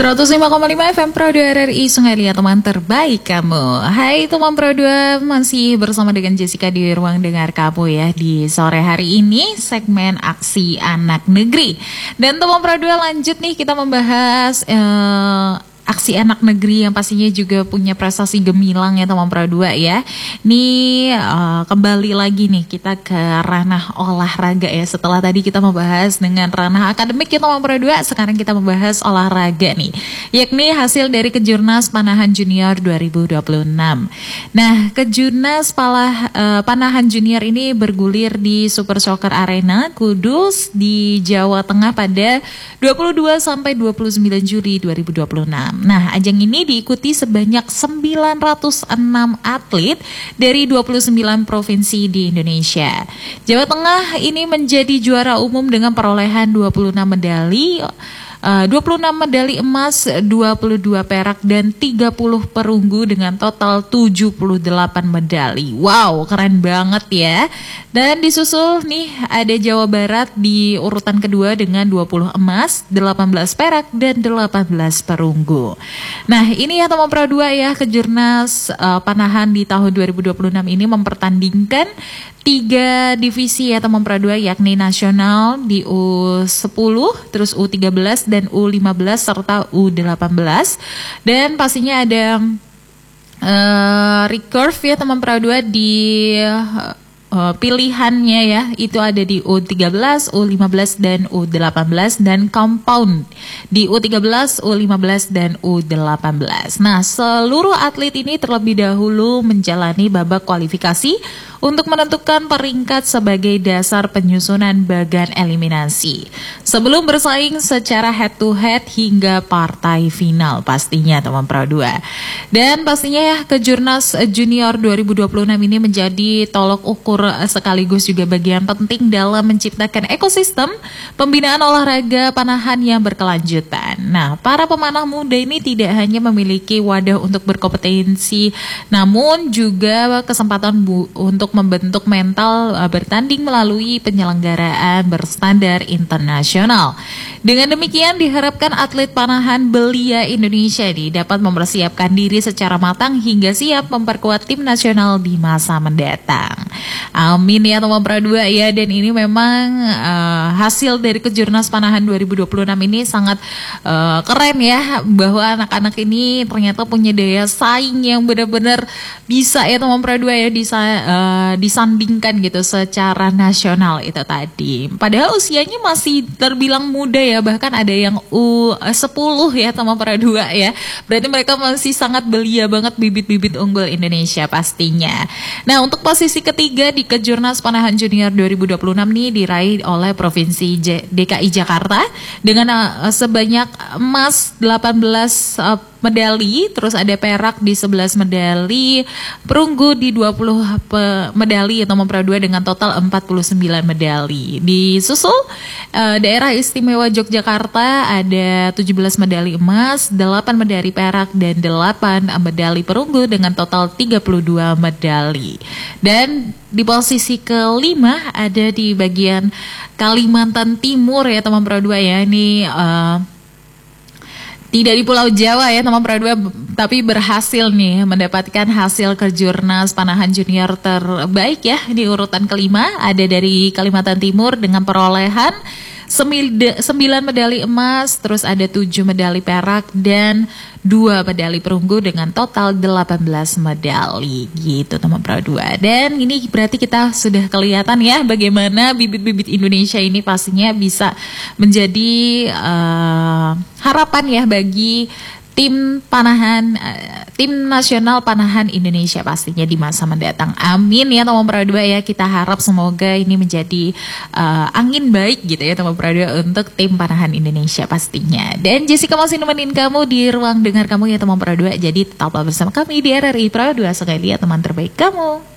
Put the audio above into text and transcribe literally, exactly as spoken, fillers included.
seratus lima koma lima F M Pro dua R R I Sungai Liat, teman terbaik kamu. Hai teman Pro dua, masih bersama dengan Jessica di ruang dengar kamu ya. Di sore hari ini segmen Aksi Anak Negeri. Dan teman Pro dua, lanjut nih kita membahas eh, Aksi Anak Negeri yang pastinya juga punya prestasi gemilang ya teman Pro dua ya. Nih uh, kembali lagi nih kita ke ranah olahraga ya. Setelah tadi kita membahas dengan ranah akademik ya teman Pro dua, sekarang kita membahas olahraga nih, yakni hasil dari Kejurnas Panahan Junior dua ribu dua puluh enam. Nah, Kejurnas Palah, uh, Panahan Junior ini bergulir di Super Soccer Arena Kudus di Jawa Tengah pada dua puluh dua sampai dua puluh sembilan Juli dua ribu dua puluh enam. Nah, ajang ini diikuti sebanyak sembilan ratus enam atlet dari dua puluh sembilan provinsi di Indonesia. Jawa Tengah ini menjadi juara umum dengan perolehan dua puluh enam medali, uh, dua puluh enam medali emas, dua puluh dua perak, dan tiga puluh perunggu dengan total tujuh puluh delapan medali. Wow, keren banget ya. Dan disusul nih ada Jawa Barat di urutan kedua dengan dua puluh emas, delapan belas perak, dan delapan belas perunggu. Nah, ini ya teman Pro dua ya, Kejurnas uh, Panahan di tahun dua ribu dua puluh enam ini mempertandingkan tiga divisi ya teman Pro dua, yakni nasional di U sepuluh, terus U tiga belas dan U lima belas serta U delapan belas. Dan pastinya ada uh, recurve ya teman Pro dua di uh, Uh, pilihannya ya, itu ada di U tiga belas, U lima belas, dan U delapan belas, dan compound di U tiga belas, U lima belas, dan U delapan belas. Nah, seluruh atlet ini terlebih dahulu menjalani babak kualifikasi untuk menentukan peringkat sebagai dasar penyusunan bagan eliminasi sebelum bersaing secara head to head hingga partai final pastinya teman Pro dua. Dan pastinya ya, Kejurnas Junior dua ribu dua puluh enam ini menjadi tolok ukur sekaligus juga bagian penting dalam menciptakan ekosistem pembinaan olahraga panahan yang berkelanjutan. Nah, para pemanah muda ini tidak hanya memiliki wadah untuk berkompetensi, namun juga kesempatan bu- untuk membentuk mental uh, bertanding melalui penyelenggaraan berstandar internasional. Dengan demikian diharapkan atlet panahan belia Indonesia ini dapat mempersiapkan diri secara matang hingga siap memperkuat tim nasional di masa mendatang. Amin ya teman Pro dua ya. Dan ini memang uh, hasil dari Kejurnas Panahan dua ribu dua puluh enam ini sangat uh, keren ya, bahwa anak-anak ini ternyata punya daya saing yang benar-benar bisa ya teman Pro dua ya, disa, uh, disandingkan gitu secara nasional itu tadi. Padahal usianya masih terbilang muda ya, bahkan ada yang U sepuluh ya teman Pro dua ya. Berarti mereka masih sangat belia banget, bibit-bibit unggul Indonesia pastinya. Nah, untuk posisi ketiga di Kejurnas Panahan Junior dua ribu dua puluh enam nih diraih oleh Provinsi J- D K I Jakarta dengan uh, sebanyak emas delapan belas uh, medali, terus ada perak di sebelas medali, perunggu di dua puluh pe- medali atau Pro dua dengan total empat puluh sembilan medali. Disusul uh, daerah istimewa Yogyakarta ada tujuh belas medali emas, delapan medali perak, dan delapan medali perunggu dengan total tiga puluh dua medali. Dan di posisi kelima ada di bagian Kalimantan Timur ya teman Pro dua ya. Ini uh, tidak di Pulau Jawa ya teman Pro dua, tapi berhasil nih mendapatkan hasil Kejurnas Panahan Junior terbaik ya. Di urutan kelima ada dari Kalimantan Timur dengan perolehan sembilan medali emas, terus ada tujuh medali perak, dan dua medali perunggu dengan total delapan belas medali gitu teman Pro dua. Dan ini berarti kita sudah kelihatan ya bagaimana bibit-bibit Indonesia ini pastinya bisa menjadi uh, harapan ya bagi tim panahan, uh, tim nasional panahan Indonesia pastinya di masa mendatang. Amin ya teman Pro dua ya. Kita harap semoga ini menjadi uh, angin baik gitu ya teman Pro dua untuk tim panahan Indonesia pastinya. Dan Jessica masih nemenin kamu di ruang dengar kamu ya teman Pro dua. Jadi tetaplah bersama kami di R R I Pro dua Sungai Liat, teman terbaik kamu.